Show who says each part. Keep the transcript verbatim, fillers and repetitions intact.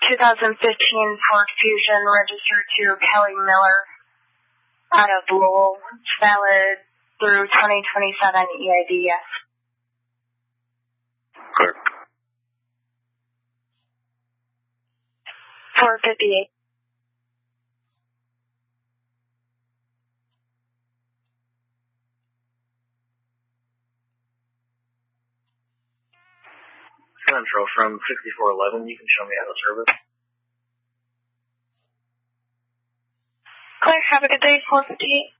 Speaker 1: two thousand fifteen Ford Fusion registered to Kelly Miller out of Lowell. It's valid through twenty twenty-seven E I D, yes.
Speaker 2: Clear.
Speaker 1: four fifty-eight.
Speaker 2: Central from sixty-four eleven, you can show me out of service.
Speaker 1: Clear, have a good day, four fifty-eight.